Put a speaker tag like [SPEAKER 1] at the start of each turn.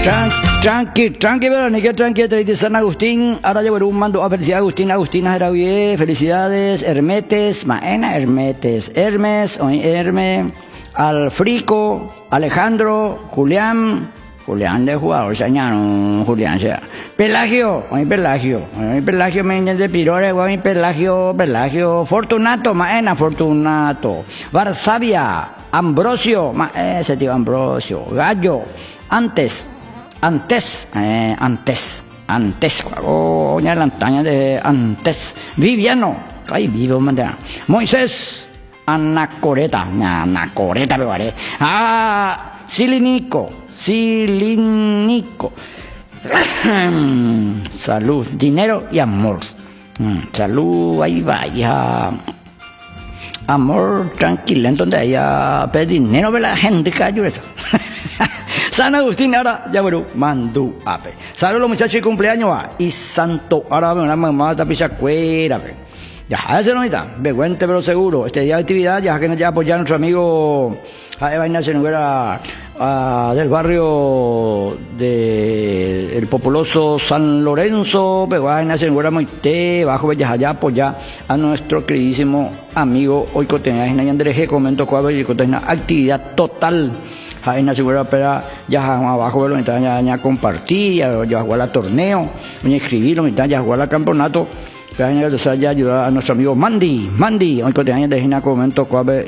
[SPEAKER 1] Tranqui, Verónica, tranqui, te dice San Agustín. Ahora llevo un mando a felicidad Agustina Jarabié, felicidades, Hermetes, Maena Hermetes, Hermes, Hermes, Alfrico, Alejandro, Julián de jugador, Sañano, Julián sea. Pelagio, Pelagio me de Pirore, Pelagio, Fortunato, Maena, Fortunato, Varsavia, Ambrosio, ese tío Ambrosio, Gallo, antes, la antaña de antes, Viviano, ahí vivo, mandana, Moisés, Anacoreta, me vale, Silinico, salud, dinero y amor, salud, ahí vaya, amor, tranquilo, entonces haya dinero de la gente cayó eso. San Agustín ahora ya bueno, mandú ape. Saludos los muchachos de cumpleaños va. Y santo ahora una mamá tapiza cuera. Ya, hace nomita, beguente pero seguro. Este día de actividad, ya que nos ya apoyar a nuestro amigo Jaime Ignacio Noguera del barrio de el populoso San Lorenzo, pero Ignacio Noguera Moité, bajo Bellas allá apoyar a nuestro queridísimo amigo hoy cotidiana Andrés comento cuadro y cotidiana actividad total. Jaina segura para ya abajo lo ya compartir, ya jugar al torneo, ya escribirlo, ya jugar al campeonato. Ya ayudar a nuestro amigo Mandy, hoy cotidiana de Gina comento cuadro